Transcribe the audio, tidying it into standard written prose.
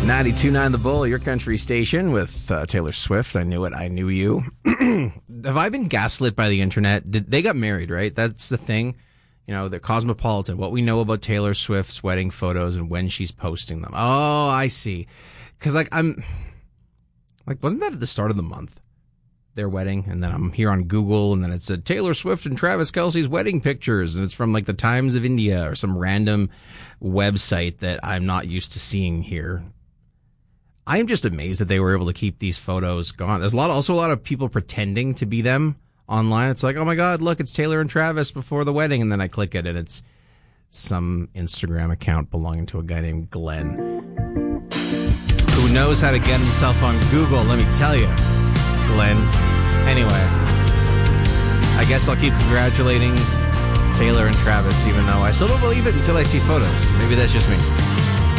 92.9 The Bull, your country station with Taylor Swift. I knew it. I knew you. Have I been gaslit by the internet? They got married, right? That's the thing. You know, the Cosmopolitan, what we know about Taylor Swift's wedding photos and when she's posting them. Oh, I see. Because, wasn't that at the start of the month, their wedding? And then I'm here on Google, and then it's a Taylor Swift and Travis Kelce's wedding pictures, and it's from, the Times of India or some random website that I'm not used to seeing here. I am just amazed that they were able to keep these photos gone. There's also a lot of people pretending to be them online. It's like, oh my God, look, it's Taylor and Travis before the wedding. And then I click it and it's some Instagram account belonging to a guy named Glenn, who knows how to get himself on Google, let me tell you, Glenn. Anyway, I guess I'll keep congratulating Taylor and Travis, even though I still don't believe it until I see photos. Maybe that's just me.